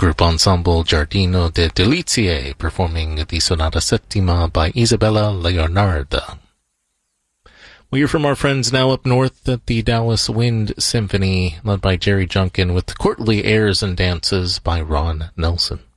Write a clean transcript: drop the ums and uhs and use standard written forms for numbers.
group Ensemble Giardino de Delizie performing the Sonata Settima by Isabella Leonarda. We hear from our friends now up north at the Dallas Wind Symphony, led by Jerry Junkin, with Courtly Airs and Dances by Ron Nelson.